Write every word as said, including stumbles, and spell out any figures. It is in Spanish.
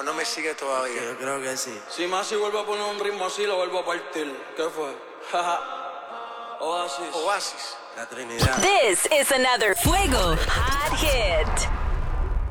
¿O no me sigue todavía? Yo creo que sí. Si Masi vuelve a poner un ritmo así, lo vuelvo a partir. ¿Qué fue? Oasis. Oasis. La Trinidad. This is another Fuego Hot Hit.